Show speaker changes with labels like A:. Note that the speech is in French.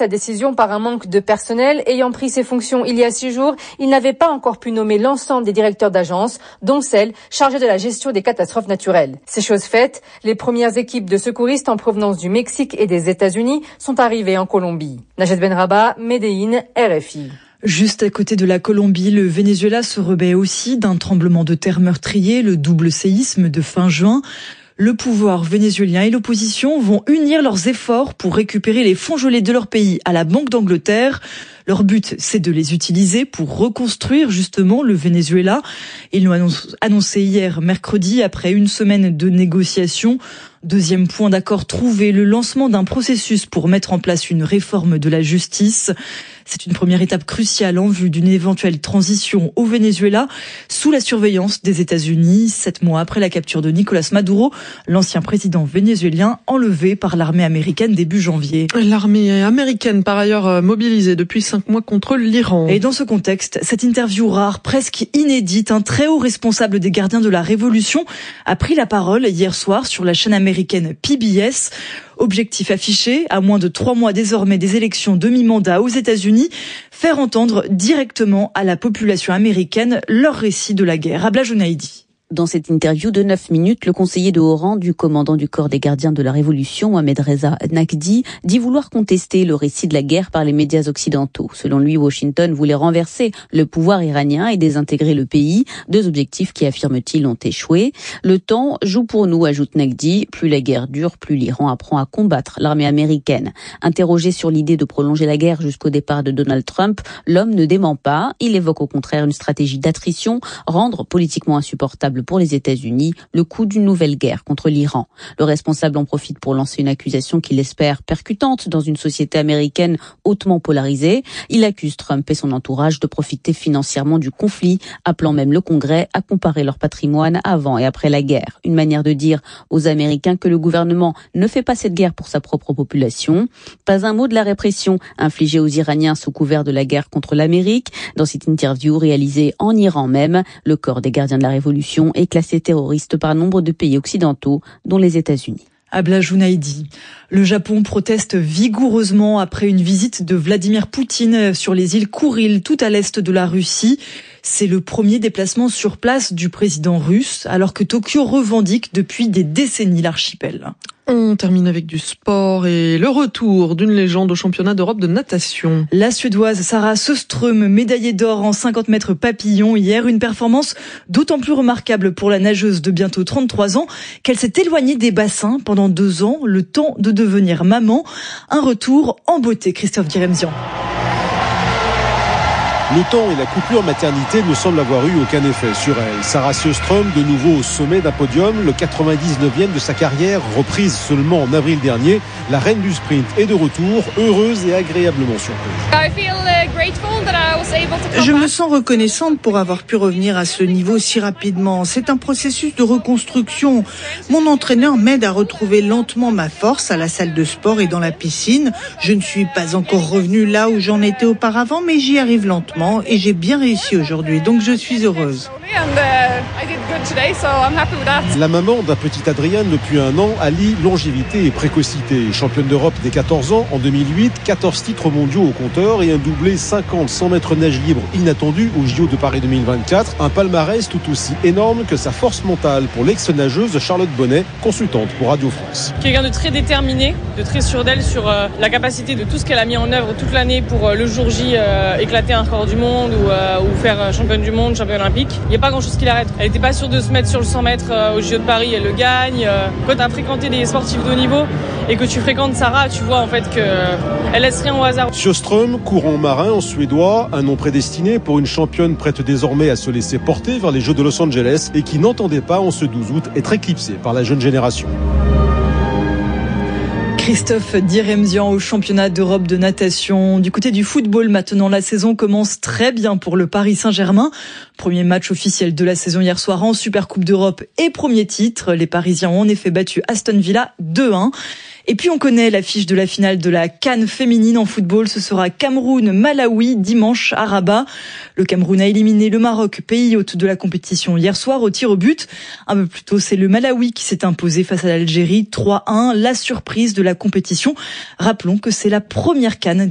A: sa décision par un manque de personnel. Ayant pris ses fonctions il y a 6 jours, il n'avait pas encore pu nommer l'ensemble des directeurs d'agence, dont celle chargée de la gestion des catastrophes naturelles. C'est chose faite, les premières équipes de secouristes en provenance du Mexique et des États-Unis sont arrivées en Colombie. Najat Benraba, Médéine, RFI.
B: Juste à côté de la Colombie, le Venezuela se remet aussi d'un tremblement de terre meurtrier, le double séisme de fin juin. Le pouvoir vénézuélien et l'opposition vont unir leurs efforts pour récupérer les fonds gelés de leur pays à la Banque d'Angleterre. Leur but, c'est de les utiliser pour reconstruire justement le Venezuela. Ils l'ont annoncé hier mercredi après une semaine de négociations. Deuxième point d'accord trouvé, le lancement d'un processus pour mettre en place une réforme de la justice. C'est une première étape cruciale en vue d'une éventuelle transition au Venezuela sous la surveillance des États-Unis, 7 mois après la capture de Nicolás Maduro, l'ancien président vénézuélien enlevé par l'armée américaine début janvier.
C: L'armée américaine, par ailleurs, mobilisée depuis 5 mois contre l'Iran.
B: Et dans ce contexte, cette interview rare, presque inédite, un très haut responsable des gardiens de la Révolution a pris la parole hier soir sur la chaîne américaine PBS. Objectif affiché, à moins de 3 mois désormais des élections demi-mandat aux États-Unis, faire entendre directement à la population américaine leur récit de la guerre. Abla Jounaïdi.
D: Dans cette interview de 9 minutes, le conseiller de haut rang du commandant du corps des gardiens de la Révolution, Mohamed Reza Naqvi, dit vouloir contester le récit de la guerre par les médias occidentaux. Selon lui, Washington voulait renverser le pouvoir iranien et désintégrer le pays. 2 objectifs qui, affirme-t-il, ont échoué. Le temps joue pour nous, ajoute Naqvi. Plus la guerre dure, plus l'Iran apprend à combattre l'armée américaine. Interrogé sur l'idée de prolonger la guerre jusqu'au départ de Donald Trump, l'homme ne dément pas. Il évoque au contraire une stratégie d'attrition, rendre politiquement insupportable pour les États-Unis le coût d'une nouvelle guerre contre l'Iran. Le responsable en profite pour lancer une accusation qu'il espère percutante dans une société américaine hautement polarisée. Il accuse Trump et son entourage de profiter financièrement du conflit, appelant même le Congrès à comparer leur patrimoine avant et après la guerre. Une manière de dire aux Américains que le gouvernement ne fait pas cette guerre pour sa propre population. Pas un mot de la répression infligée aux Iraniens sous couvert de la guerre contre l'Amérique. Dans cette interview réalisée en Iran même, le corps des gardiens de la Révolution est classé terroriste par nombre de pays occidentaux, dont les États-Unis.
B: Abla Jounaïdi. Le Japon proteste vigoureusement après une visite de Vladimir Poutine sur les îles Kouril, tout à l'est de la Russie. C'est le premier déplacement sur place du président russe, alors que Tokyo revendique depuis des décennies l'archipel.
C: On termine avec du sport et le retour d'une légende au championnat d'Europe de natation.
B: La Suédoise Sarah Sjöström, médaillée d'or en 50 mètres papillon hier, une performance d'autant plus remarquable pour la nageuse de bientôt 33 ans qu'elle s'est éloignée des bassins pendant 2 ans, le temps de devenir maman. Un retour en beauté, Christophe Diremzian.
E: Le temps et la coupure maternité ne semblent avoir eu aucun effet sur elle. Sarah Sjöström, de nouveau au sommet d'un podium, le 99e de sa carrière, reprise seulement en avril dernier. La reine du sprint est de retour, heureuse et agréablement surprise.
F: Je me sens reconnaissante pour avoir pu revenir à ce niveau si rapidement. C'est un processus de reconstruction. Mon entraîneur m'aide à retrouver lentement ma force à la salle de sport et dans la piscine. Je ne suis pas encore revenue là où j'en étais auparavant, mais j'y arrive lentement. Et j'ai bien réussi aujourd'hui, donc je suis heureuse.
E: La maman d'un petit Adrien depuis 1 an allie longévité et précocité. Championne d'Europe des 14 ans en 2008, 14 titres mondiaux au compteur et un doublé 50-100 mètres nage libre inattendu au JO de Paris 2024. Un palmarès tout aussi énorme que sa force mentale pour l'ex-nageuse Charlotte Bonnet, consultante pour Radio France.
G: Quelqu'un de très déterminé, de très sûr d'elle sur la capacité de tout ce qu'elle a mis en œuvre toute l'année pour le jour J éclater un record du monde ou faire championne du monde, championne olympique. Il n'y a pas grand chose qui l'arrête. Elle n'était pas sûre de se mettre sur le 100 mètres au JO de Paris, elle le gagne. Quand tu as fréquenté des sportifs de haut niveau et que tu fréquentes Sarah, tu vois en fait qu'elle laisse rien au hasard.
E: Sjöström, courant marin en suédois, un nom prédestiné pour une championne prête désormais à se laisser porter vers les Jeux de Los Angeles et qui n'entendait pas en ce 12 août être éclipsée par la jeune génération.
B: Christophe Diremzian au championnat d'Europe de natation. Du côté du football, maintenant, la saison commence très bien pour le Paris Saint-Germain. Premier match officiel de la saison hier soir en Supercoupe d'Europe et premier titre. Les Parisiens ont en effet battu Aston Villa 2-1. Et puis on connaît l'affiche de la finale de la CAN féminine en football. Ce sera Cameroun-Malawi dimanche à Rabat. Le Cameroun a éliminé le Maroc, pays hôte de la compétition hier soir au tir au but. Un peu plus tôt, c'est le Malawi qui s'est imposé face à l'Algérie 3-1. La surprise de la compétition. Rappelons que c'est la première CAN